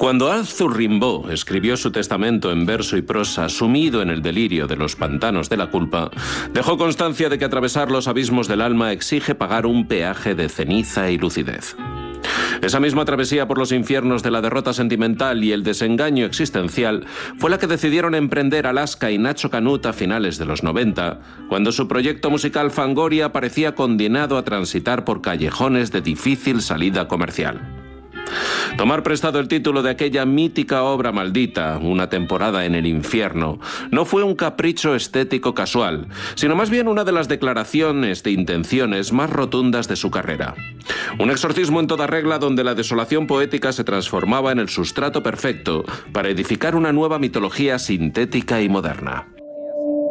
Cuando Arthur Rimbaud escribió su testamento en verso y prosa, sumido en el delirio de los pantanos de la culpa, dejó constancia de que atravesar los abismos del alma exige pagar un peaje de ceniza y lucidez. Esa misma travesía por los infiernos de la derrota sentimental y el desengaño existencial fue la que decidieron emprender Alaska y Nacho Canut a finales de los 90, cuando su proyecto musical Fangoria parecía condenado a transitar por callejones de difícil salida comercial. Tomar prestado el título de aquella mítica obra maldita, Una temporada en el infierno, no fue un capricho estético casual, sino más bien una de las declaraciones de intenciones más rotundas de su carrera. Un exorcismo en toda regla donde la desolación poética se transformaba en el sustrato perfecto para edificar una nueva mitología sintética y moderna.